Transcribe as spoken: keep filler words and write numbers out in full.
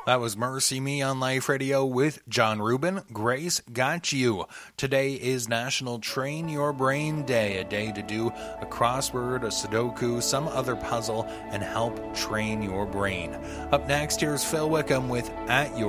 That was Mercy Me on Life Radio with John Rubin. Grace got you. Today is National Train Your Brain Day, a day to do a crossword, a Sudoku, some other puzzle, and help train your brain. Up next, here's Phil Wickham with At Your